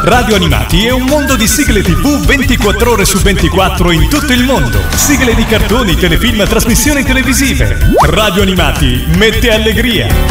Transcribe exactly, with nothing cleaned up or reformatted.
Radio Animati è un mondo di sigle tivù ventiquattro ore su ventiquattro in tutto il mondo. Sigle di cartoni, telefilm, trasmissioni televisive. Radio Animati mette allegria.